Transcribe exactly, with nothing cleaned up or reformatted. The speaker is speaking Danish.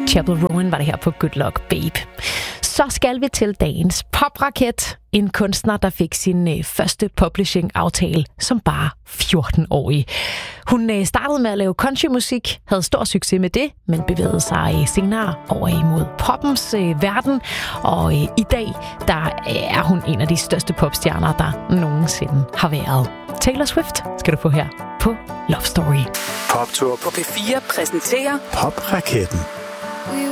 Chapel Rowan var det her på Good Luck Babe. Så skal vi til dagens popraket. En kunstner, der fik sin øh, første publishing-aftale som bare fjorten-årig. Hun øh, startede med at lave countrymusik, havde stor succes med det, men bevægede sig øh, senere over imod poppens øh, verden. Og øh, i dag, der øh, er hun en af de største popstjerner, der nogensinde har været. Taylor Swift skal du få her på Love Story. Poptur på P fire præsenterer Popraketten.